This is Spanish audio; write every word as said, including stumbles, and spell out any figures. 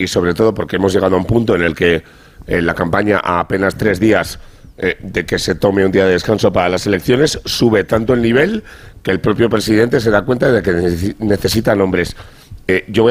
y sobre todo porque hemos llegado a un punto en el que en la campaña, a apenas tres días eh, de que se tome un día de descanso para las elecciones, sube tanto el nivel que el propio presidente se da cuenta de que necesita nombres. Eh, yo voy a